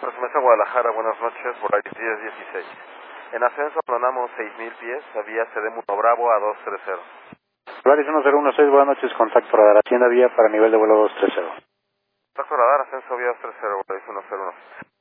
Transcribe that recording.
Mesa Guadalajara, buenas noches, Volaris 1016. En ascenso abandonamos 6.000 pies, vía Sedem 1 Bravo a 230. Volaris 1016, buenas noches, contacto radar, Hacienda vía para nivel de vuelo 230. Contacto radar, ascenso vía 230, Volaris 101.